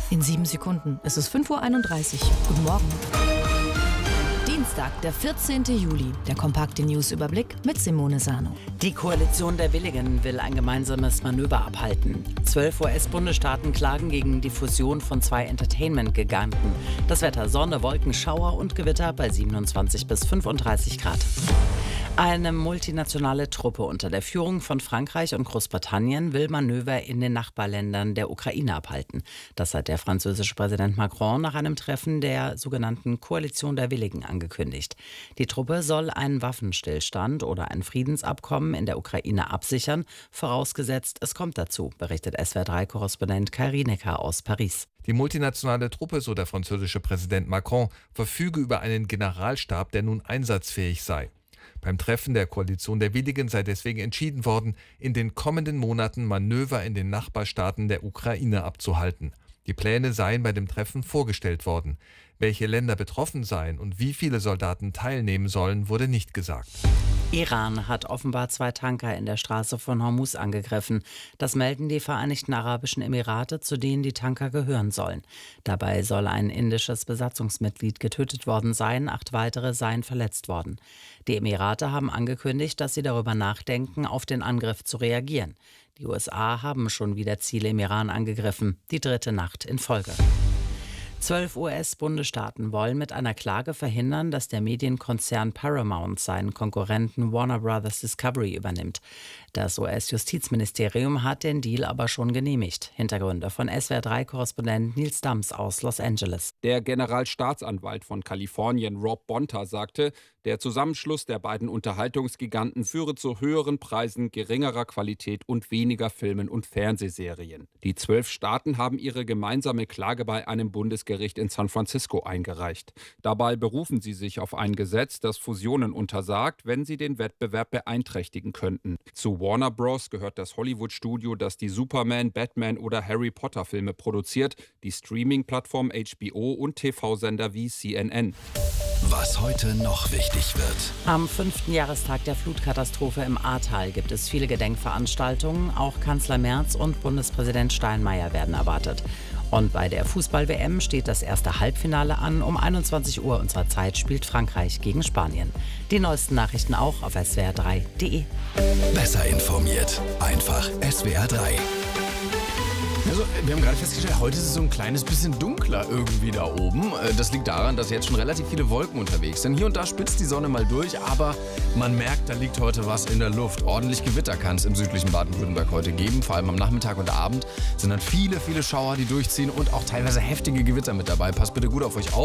In 7 Sekunden. Es ist 5:31 Uhr. Guten Morgen. Dienstag, der 14. Juli. Der kompakte News-Überblick mit Simone Sano. Die Koalition der Willigen will ein gemeinsames Manöver abhalten. 12 US-Bundesstaaten klagen gegen die Fusion von 2 Entertainment-Giganten. Das Wetter: Sonne, Wolken, Schauer und Gewitter bei 27 bis 35 Grad. Eine multinationale Truppe unter der Führung von Frankreich und Großbritannien will Manöver in den Nachbarländern der Ukraine abhalten. Das hat der französische Präsident Macron nach einem Treffen der sogenannten Koalition der Willigen angekündigt. Die Truppe soll einen Waffenstillstand oder ein Friedensabkommen in der Ukraine absichern, vorausgesetzt es kommt dazu, berichtet SWR3-Korrespondent Kai Rinecker aus Paris. Die multinationale Truppe, so der französische Präsident Macron, verfüge über einen Generalstab, der nun einsatzfähig sei. Beim Treffen der Koalition der Willigen sei deswegen entschieden worden, in den kommenden Monaten Manöver in den Nachbarstaaten der Ukraine abzuhalten. Die Pläne seien bei dem Treffen vorgestellt worden. Welche Länder betroffen seien und wie viele Soldaten teilnehmen sollen, wurde nicht gesagt. Iran hat offenbar 2 Tanker in der Straße von Hormuz angegriffen. Das melden die Vereinigten Arabischen Emirate, zu denen die Tanker gehören sollen. Dabei soll ein indisches Besatzungsmitglied getötet worden sein, 8 weitere seien verletzt worden. Die Emirate haben angekündigt, dass sie darüber nachdenken, auf den Angriff zu reagieren. Die USA haben schon wieder Ziele im Iran angegriffen, die 3. Nacht in Folge. 12 US-Bundesstaaten wollen mit einer Klage verhindern, dass der Medienkonzern Paramount seinen Konkurrenten Warner Bros. Discovery übernimmt. Das US-Justizministerium hat den Deal aber schon genehmigt. Hintergründe von SWR3-Korrespondent Nils Dams aus Los Angeles. Der Generalstaatsanwalt von Kalifornien, Rob Bonta, sagte, der Zusammenschluss der beiden Unterhaltungsgiganten führe zu höheren Preisen, geringerer Qualität und weniger Filmen und Fernsehserien. Die 12 Staaten haben ihre gemeinsame Klage bei einem Bundesgericht in San Francisco eingereicht. Dabei berufen sie sich auf ein Gesetz, das Fusionen untersagt, wenn sie den Wettbewerb beeinträchtigen könnten. Zu Warner Bros. Gehört das Hollywood-Studio, das die Superman, Batman oder Harry Potter-Filme produziert, die Streaming-Plattform HBO und TV-Sender wie CNN. Was heute noch wichtig wird. Am 5. Jahrestag der Flutkatastrophe im Ahrtal gibt es viele Gedenkveranstaltungen. Auch Kanzler Merz und Bundespräsident Steinmeier werden erwartet. Und bei der Fußball-WM steht das erste Halbfinale an. Um 21 Uhr unserer Zeit spielt Frankreich gegen Spanien. Die neuesten Nachrichten auch auf swr3.de. Besser informiert. Einfach SWR3. Also, wir haben gerade festgestellt, heute ist es so ein kleines bisschen dunkler irgendwie da oben. Das liegt daran, dass jetzt schon relativ viele Wolken unterwegs sind. Hier und da spitzt die Sonne mal durch, aber man merkt, da liegt heute was in der Luft. Ordentlich Gewitter kann es im südlichen Baden-Württemberg heute geben. Vor allem am Nachmittag und Abend sind dann viele Schauer, die durchziehen und auch teilweise heftige Gewitter mit dabei. Passt bitte gut auf euch auf.